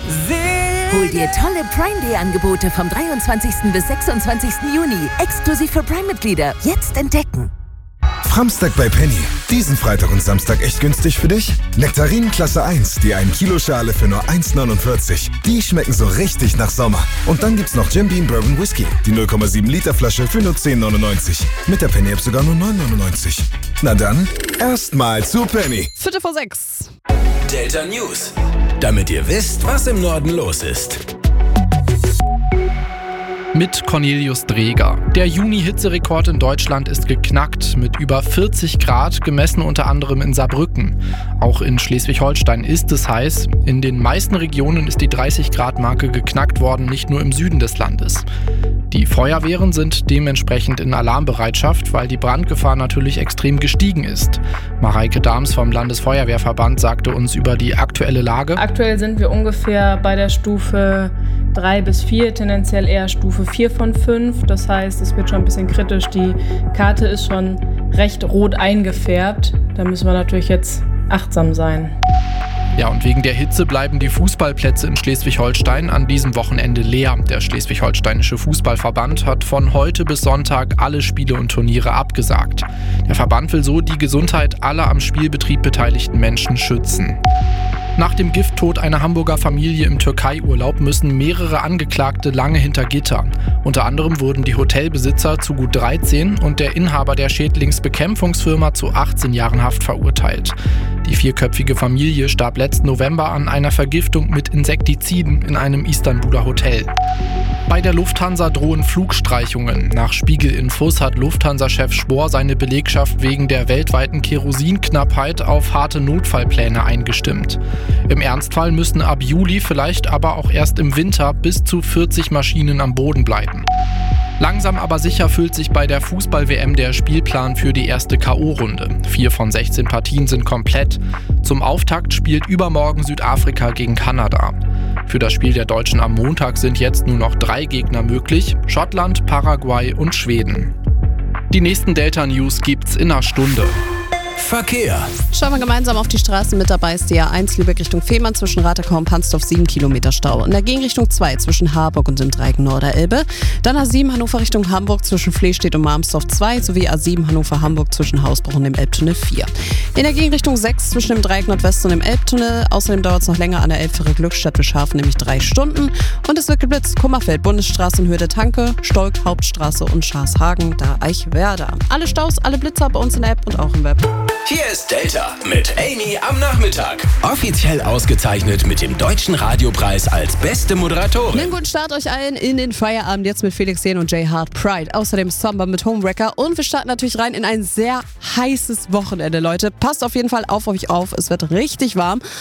Hol dir tolle Prime Day Angebote vom 23. bis 26. Juni. Exklusiv für Prime-Mitglieder. Jetzt entdecken. Framstag bei Penny. Diesen Freitag und Samstag echt günstig für dich? Nektarinen Klasse 1, die 1 Kilo Schale für nur 1,49. Die schmecken so richtig nach Sommer. Und dann gibt's noch Jim Beam Bourbon Whisky, die 0,7 Liter Flasche für nur 10,99. Mit der Penny App sogar nur 9,99. Na dann, erstmal zu Penny. 5:45. Delta News. Damit ihr wisst, was im Norden los ist. Mit Cornelius Dreger. Der Juni-Hitzerekord in Deutschland ist geknackt mit über 40 Grad, gemessen unter anderem in Saarbrücken. Auch in Schleswig-Holstein ist es heiß. In den meisten Regionen ist die 30-Grad-Marke geknackt worden, nicht nur im Süden des Landes. Die Feuerwehren sind dementsprechend in Alarmbereitschaft, weil die Brandgefahr natürlich extrem gestiegen ist. Mareike Dahms vom Landesfeuerwehrverband sagte uns über die aktuelle Lage. Aktuell sind wir ungefähr bei der Stufe 3 bis 4, tendenziell eher Stufe 4 von 5. Das heißt, es wird schon ein bisschen kritisch. Die Karte ist schon recht rot eingefärbt. Da müssen wir natürlich jetzt achtsam sein. Ja, und wegen der Hitze bleiben die Fußballplätze in Schleswig-Holstein an diesem Wochenende leer. Der Schleswig-Holsteinische Fußballverband hat von heute bis Sonntag alle Spiele und Turniere abgesagt. Der Verband will so die Gesundheit aller am Spielbetrieb beteiligten Menschen schützen. Nach dem Gifttod einer Hamburger Familie im Türkei-Urlaub müssen mehrere Angeklagte lange hinter Gitter. Unter anderem wurden die Hotelbesitzer zu gut 13 und der Inhaber der Schädlingsbekämpfungsfirma zu 18 Jahren Haft verurteilt. Die vierköpfige Familie starb letzten November an einer Vergiftung mit Insektiziden in einem Istanbuler Hotel. Bei der Lufthansa drohen Flugstreichungen. Nach Spiegel-Infos hat Lufthansa-Chef Spohr seine Belegschaft wegen der weltweiten Kerosinknappheit auf harte Notfallpläne eingestimmt. Im Ernstfall müssen ab Juli, vielleicht aber auch erst im Winter, bis zu 40 Maschinen am Boden bleiben. Langsam aber sicher füllt sich bei der Fußball-WM der Spielplan für die erste K.O.-Runde. 4 von 16 Partien sind komplett. Zum Auftakt spielt übermorgen Südafrika gegen Kanada. Für das Spiel der Deutschen am Montag sind jetzt nur noch 3 Gegner möglich: Schottland, Paraguay und Schweden. Die nächsten Delta-News gibt's in einer Stunde. Verkehr. Schauen wir gemeinsam auf die Straßen. Mit dabei ist die A1 Lübeck Richtung Fehmarn zwischen Ratekau und Pansdorf 7 Kilometer Stau. In der Gegenrichtung 2 zwischen Harburg und dem Dreieck Norderelbe. Dann A7 Hannover Richtung Hamburg zwischen Flehstedt und Marmsdorf 2 sowie A7 Hannover Hamburg zwischen Hausbruch und dem Elbtunnel 4. In der Gegenrichtung 6 zwischen dem Dreieck Nordwest und dem Elbtunnel. Außerdem dauert es noch länger an der Elbfähre Glückstadt bis Schafen, nämlich 3 Stunden. Und es wird geblitzt. Kummerfeld, Bundesstraße in Höhe der Tanke, Stolk, Hauptstraße und Scharshagen, da Eichwerder. Alle Staus, alle Blitzer bei uns in der App und auch im Web. Hier ist Delta mit Amy am Nachmittag. Offiziell ausgezeichnet mit dem Deutschen Radiopreis als beste Moderatorin. Einen guten Start euch allen in den Feierabend jetzt mit Felix Jähn und Jay Hard Pride. Außerdem Samba mit Homewrecker. Und wir starten natürlich rein in ein sehr heißes Wochenende, Leute. Passt auf jeden Fall auf euch auf. Es wird richtig warm.